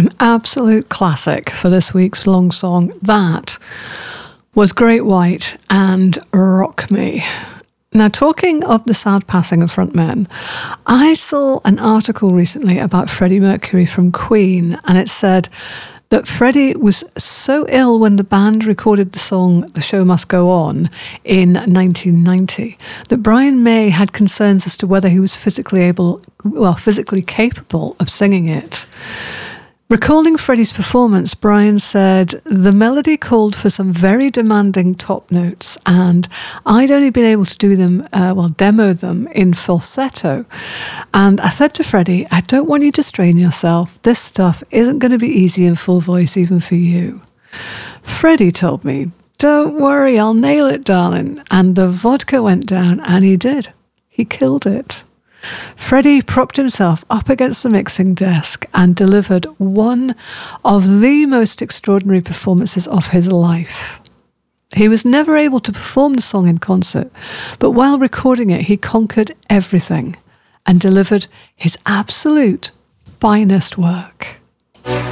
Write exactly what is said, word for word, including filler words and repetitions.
An absolute classic for this week's long song. That was Great White and Rock Me. Now, talking of the sad passing of frontmen, I saw an article recently about Freddie Mercury from Queen, and it said that Freddie was so ill when the band recorded the song The Show Must Go On in nineteen ninety that Brian May had concerns as to whether he was physically able, well, physically capable of singing it. Recalling Freddie's performance, Brian said, "The melody called for some very demanding top notes, and I'd only been able to do them, uh, well, demo them in falsetto. And I said to Freddie, I don't want you to strain yourself. This stuff isn't going to be easy in full voice even for you." Freddie told me, "Don't worry, I'll nail it, darling." And the vodka went down, and he did. He killed it. Freddie propped himself up against the mixing desk and delivered one of the most extraordinary performances of his life. He was never able to perform the song in concert, but while recording it, he conquered everything and delivered his absolute finest work.